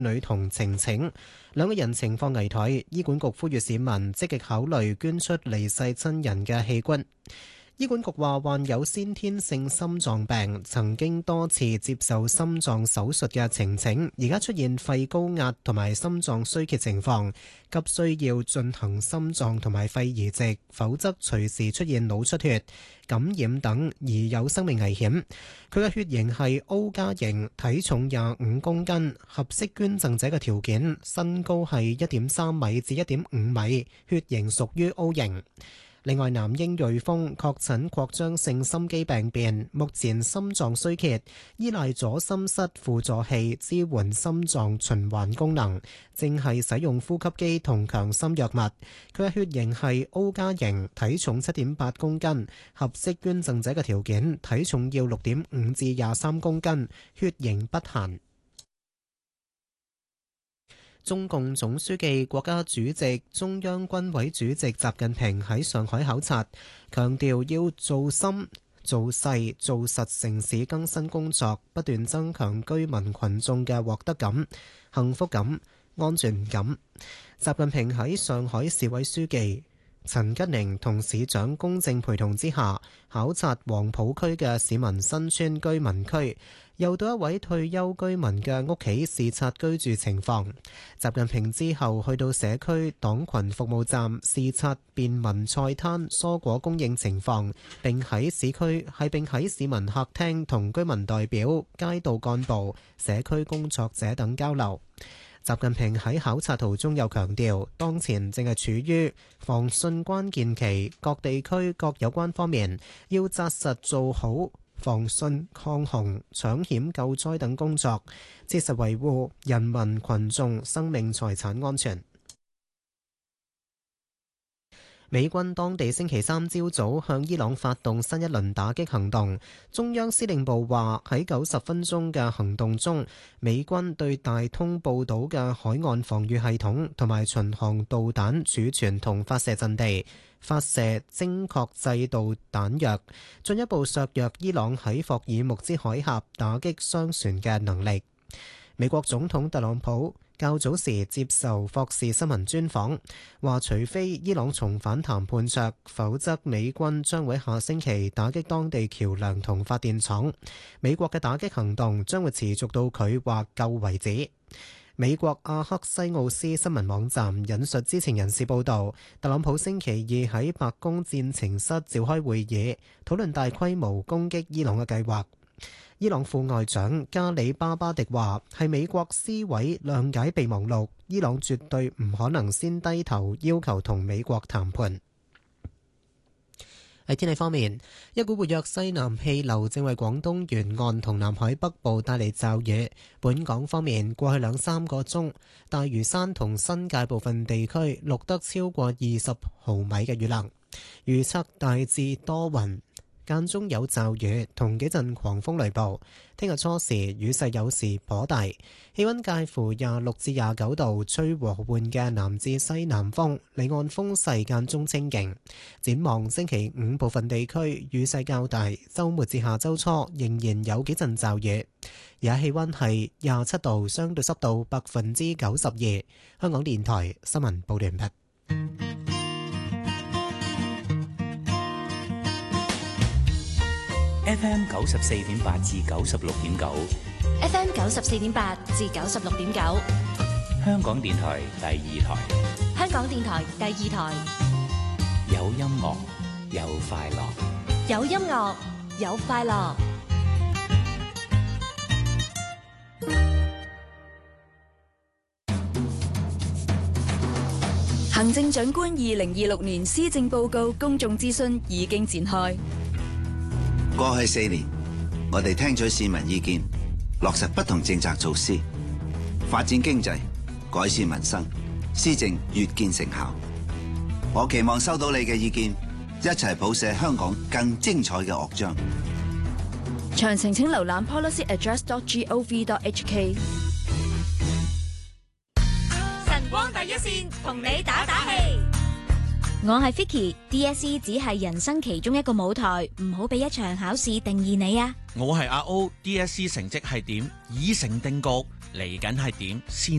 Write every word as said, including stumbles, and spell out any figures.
女童晴晴，兩個人情況危殆，醫管局呼籲市民積極考慮捐出離世親人嘅器官。醫管局話，患有先天性心臟病，曾經多次接受心臟手術嘅晴晴，而家出現肺高壓同埋心臟衰竭情況，急需要進行心臟同埋肺移植，否則隨時出現腦出血、感染等而有生命危險。佢嘅血型係 O 加型，體重廿五公斤，合適捐贈者嘅條件，身高係一點三米至一點五米，血型屬於 O 型。另外，男嬰瑞豐確診擴張性心肌病變，目前心臟衰竭，依賴左心室輔助器支援心臟循環功能，正係使用呼吸機同強心藥物。佢嘅血型係 O 加型，體重七點八公斤，合適捐贈者嘅條件，體重要六點五至廿三公斤，血型不限。中共總書記、國家主席、中央軍委主席習近平喺上海考察，強調要做深、做細、做實城市更新工作，不斷增強居民群眾嘅獲得感、幸福感、安全感。習近平喺上海市委書記陳吉寧同市長龔正陪同之下，考察黃浦區嘅市民新村居民區，又到一位退休居民嘅屋企視察居住情況。習近平之後去到社區黨群服務站視察便民菜攤蔬果供應情況，並喺市區係並喺市民客廳同居民代表、街道幹部、社區工作者等交流。習近平喺考察途中又強調，當前正係處於防汛關鍵期，各地區各有關方面要紮實做好防汛、抗洪、搶險救災等工作，切實維護人民群眾生命財產安全。美軍當地星期三朝早向伊朗發動新一輪打擊行動。中央司令部話，喺九十分鐘嘅行動中，美軍對大通布島嘅海岸防禦系統同埋巡航導彈儲存同發射陣地發射精確制導彈藥，進一步削弱伊朗喺霍爾木茲海峽打擊商船嘅能力。美國總統特朗普較早時接受霍士新聞專訪，話除非伊朗重返談判桌，否則美軍將會下星期打擊當地橋梁同發電廠。美國嘅打擊行動將會持續到佢話夠為止。美國阿克西奧斯新聞網站引述知情人士報導，特朗普星期二喺白宮戰情室召開會議，討論大規模攻擊伊朗嘅計劃。伊朗副外長加里巴巴迪話，係美國撕毀諒解備忘錄，伊朗絕對唔可能先低頭要求同美國談判。喺天氣方面，一股活躍西南氣流正為廣東沿岸同南海北部帶嚟驟雨。本港方面，過去兩三個鐘，大嶼山同新界部分地區錄得超過二十毫米嘅雨量。預測大致多雲，間中有驟雨同幾陣狂風雷暴。聽日初時雨勢有時頗大，氣溫介乎廿六至廿九度，吹和緩嘅南至西南風，離岸風勢間中清勁。展望星期五部分地區雨勢較大，周末至下周初仍然有幾陣驟雨。而家氣溫係廿七度，相對濕度百分之九十二。香港電台新聞報道完畢。 F M 九十四點八至九十六點九 ，F M 九十四點八至九十六點九， 香港電台第二台， 香港電台第二台， 有音樂有快樂， 有音樂有快樂。行政長官二零二六年施政報告公眾諮詢已經展開。 過去四年，我哋聽取市民意見，落實不同政策措施，發展經濟，改善民生，施政越見成效。我期望收到你嘅意見，一齊譜寫香港更精彩嘅樂章。 詳情請瀏覽 policy address dot gov dot hk。 晨光第一線同你打打氣。 我係 Vicky，D S E 只係人生其中一個舞台，唔好俾一場考試定義你啊！ 我係阿 O，D S E 成績係點已成定局，嚟緊係點先